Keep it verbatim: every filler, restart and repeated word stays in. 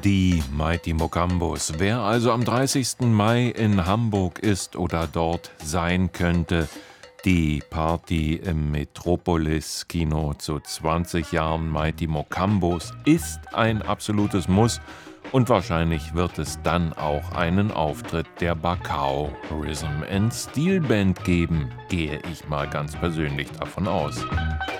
Die Mighty Mocambos. Wer also am dreißigsten Mai in Hamburg ist oder dort sein könnte, die Party im Metropolis Kino zu zwanzig Jahren Mighty Mocambos ist ein absolutes Muss und wahrscheinlich wird es dann auch einen Auftritt der Bacao Rhythm and Steel Band geben, gehe ich mal ganz persönlich davon aus.